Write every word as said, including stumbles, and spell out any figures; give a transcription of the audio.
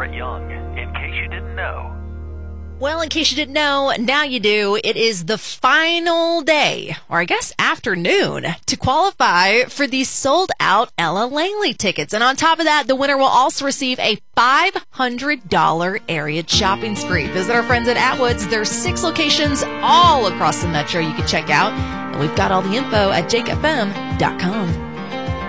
Brett Young. In case you didn't know. Well, in case you didn't know, now you do. It is the final day, or I guess afternoon, to qualify for these sold-out Ella Langley tickets. And on top of that, the winner will also receive a five hundred dollars area shopping spree. Visit our friends at Atwood's. There's six locations all across the metro you can check out. And we've got all the info at jake f m dot com.